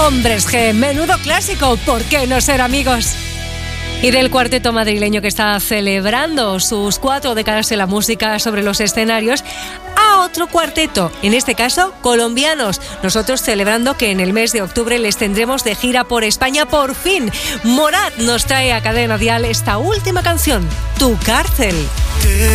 Hombres G, menudo clásico, ¿por qué no ser amigos? Y del cuarteto madrileño que está celebrando sus 4 décadas en la música sobre los escenarios, a otro cuarteto, en este caso colombianos. Nosotros celebrando que en el mes de octubre les tendremos de gira por España por fin. Morat nos trae a Cadena Dial esta última canción, Tu Cárcel.